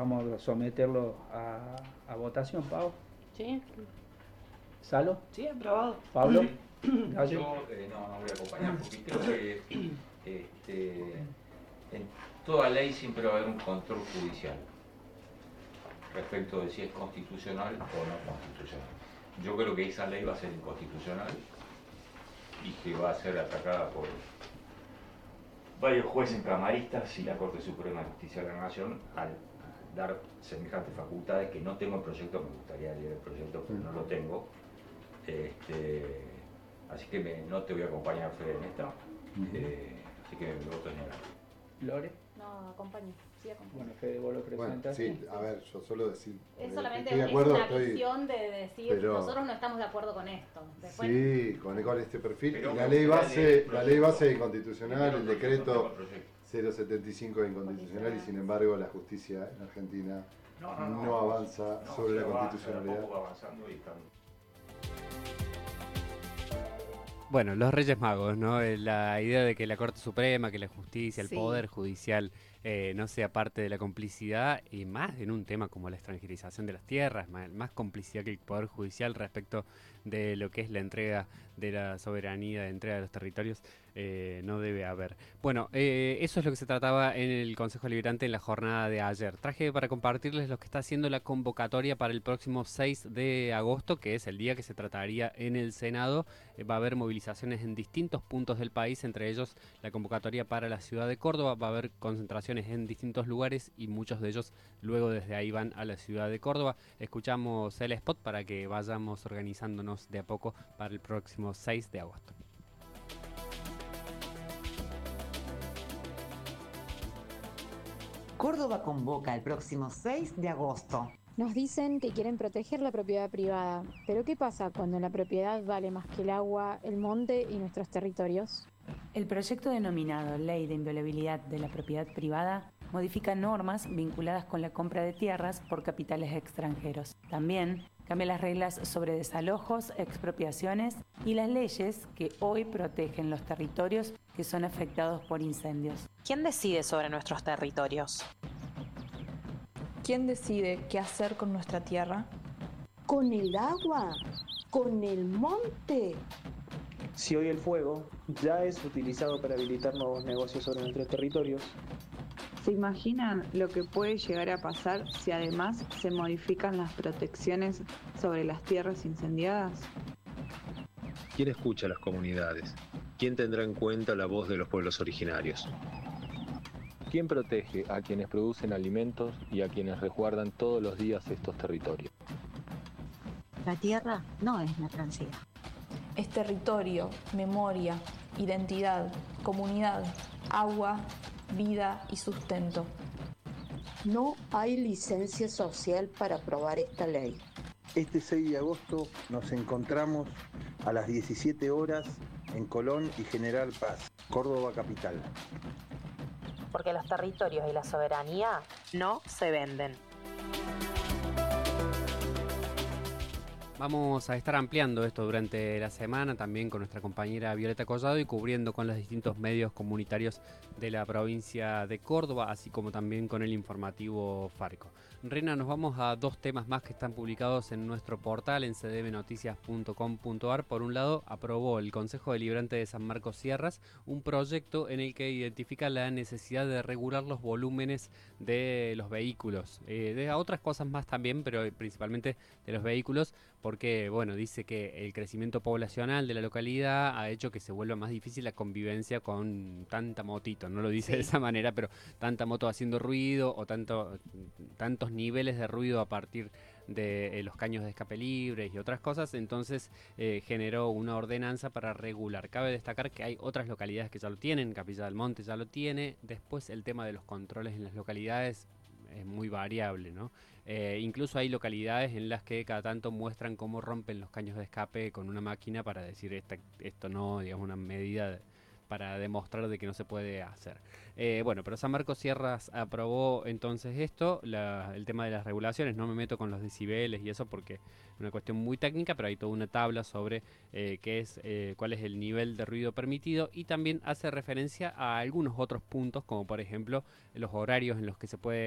vamos a someterlo a votación, Pau. Sí. ¿Salo? Sí, aprobado. ¿Pablo? Yo no voy a acompañar porque creo que en toda ley siempre va a haber un control judicial respecto de si es constitucional o no constitucional. Yo creo que esa ley va a ser inconstitucional y que va a ser atacada por varios jueces camaristas y la Corte Suprema de Justicia de la Nación al dar semejantes facultades que no tengo el proyecto. Me gustaría leer el proyecto, pero no lo tengo. Así que no te voy a acompañar, Fede, en esta. Así que mi voto es negativo. ¿Lore? No, acompaño. Sí, acompaño. Bueno, Fede, vos lo presentas. Bueno, sí, a ver, yo solo decir. Es solamente estoy de acuerdo, una visión de decir, pero, nosotros no estamos de acuerdo con esto. Después, sí, con este perfil. Pero Y la ley base es inconstitucional, el decreto 075 es inconstitucional y sin embargo la justicia en Argentina no avanza sobre la constitucionalidad. Va avanzando y están... Bueno, los Reyes Magos, ¿no? La idea de que la Corte Suprema, que la justicia, el Sí. Poder Judicial no sea parte de la complicidad, y más en un tema como la extranjerización de las tierras, más complicidad que el Poder Judicial respecto de lo que es la entrega de la soberanía, de entrega de los territorios, no debe haber. Bueno, eso es lo que se trataba en el Consejo Deliberante en la jornada de ayer. Traje para compartirles lo que está haciendo la convocatoria para el próximo 6 de agosto, que es el día que se trataría en el Senado. Va a haber movilizaciones en distintos puntos del país, entre ellos la convocatoria para la ciudad de Córdoba. Va a haber concentraciones en distintos lugares y muchos de ellos luego desde ahí van a la ciudad de Córdoba. Escuchamos el spot para que vayamos organizándonos de a poco para el próximo 6 de agosto. Córdoba convoca el próximo 6 de agosto. Nos dicen que quieren proteger la propiedad privada, pero ¿qué pasa cuando la propiedad vale más que el agua, el monte y nuestros territorios? El proyecto denominado Ley de Inviolabilidad de la Propiedad Privada modifica normas vinculadas con la compra de tierras por capitales extranjeros. También cambia las reglas sobre desalojos, expropiaciones y las leyes que hoy protegen los territorios que son afectados por incendios. ¿Quién decide sobre nuestros territorios? ¿Quién decide qué hacer con nuestra tierra? ¿Con el agua? ¿Con el monte? Si hoy el fuego ya es utilizado para habilitar nuevos negocios sobre nuestros territorios. ¿Se imaginan lo que puede llegar a pasar si además se modifican las protecciones sobre las tierras incendiadas? ¿Quién escucha a las comunidades? ¿Quién tendrá en cuenta la voz de los pueblos originarios? ¿Quién protege a quienes producen alimentos y a quienes resguardan todos los días estos territorios? La tierra no es mercancía. Es territorio, memoria, identidad, comunidad, agua, vida y sustento. No hay licencia social para aprobar esta ley. Este 6 de agosto nos encontramos a las 17 horas en Colón y General Paz, Córdoba capital. Porque los territorios y la soberanía no se venden. Vamos a estar ampliando esto durante la semana también con nuestra compañera Violeta Collado y cubriendo con los distintos medios comunitarios de la provincia de Córdoba, así como también con el informativo Farco. Rena, nos vamos a dos temas más que están publicados en nuestro portal en cdbnoticias.com.ar. Por un lado, aprobó el Consejo Deliberante de San Marcos Sierras un proyecto en el que identifica la necesidad de regular los volúmenes de los vehículos, de otras cosas más también, pero principalmente de los vehículos, porque bueno, dice que el crecimiento poblacional de la localidad ha hecho que se vuelva más difícil la convivencia con tanta motito, no lo dice de esa manera, pero tanta moto haciendo ruido o tantos niveles de ruido a partir de los caños de escape libres y otras cosas. Entonces generó una ordenanza para regular. Cabe destacar que hay otras localidades que ya lo tienen, Capilla del Monte ya lo tiene. Después el tema de los controles en las localidades es muy variable, ¿no? Incluso hay localidades en las que cada tanto muestran cómo rompen los caños de escape con una máquina para decir esto no, digamos, una medida para demostrar de que no se puede hacer. Bueno, pero San Marcos Sierras aprobó entonces esto, el tema de las regulaciones. No me meto con los decibeles y eso porque es una cuestión muy técnica, pero hay toda una tabla sobre cuál es el nivel de ruido permitido, y también hace referencia a algunos otros puntos, como por ejemplo los horarios en los que se puede